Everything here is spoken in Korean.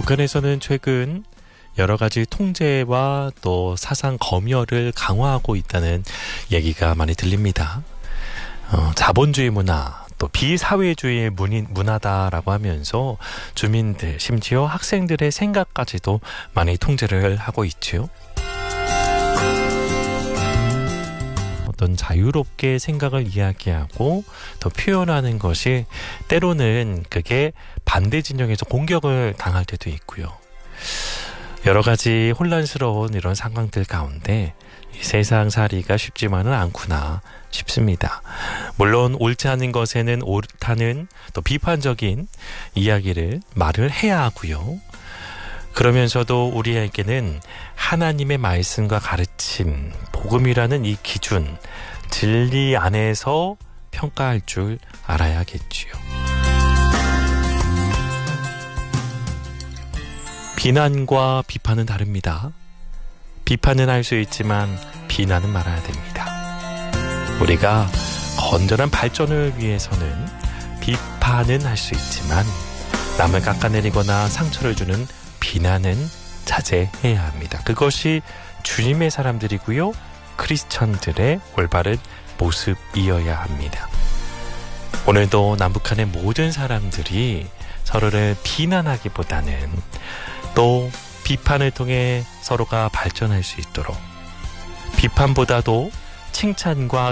북한에서는 최근 여러 가지 통제와 또 사상 검열을 강화하고 있다는 얘기가 많이 들립니다. 자본주의 문화, 또 비사회주의 문화다라고 하면서 주민들, 심지어 학생들의 생각까지도 많이 통제를 하고 있죠. 어떤 자유롭게 생각을 이야기하고 더 표현하는 것이 때로는 그게 반대 진영에서 공격을 당할 때도 있고요. 여러 가지 혼란스러운 이런 상황들 가운데 세상살이가 쉽지만은 않구나 싶습니다. 물론 옳지 않은 것에는 옳다는 또 비판적인 이야기를 말을 해야 하고요. 그러면서도 우리에게는 하나님의 말씀과 가르침, 복음이라는 이 기준, 진리 안에서 평가할 줄 알아야겠지요. 비난과 비판은 다릅니다. 비판은 할 수 있지만 비난은 말아야 됩니다. 우리가 건전한 발전을 위해서는 비판은 할 수 있지만 남을 깎아내리거나 상처를 주는 비난은 자제해야 합니다. 그것이 주님의 사람들이고요. 크리스천들의 올바른 모습이어야 합니다. 오늘도 남북한의 모든 사람들이 서로를 비난하기보다는 또 비판을 통해 서로가 발전할 수 있도록 비판보다도 칭찬과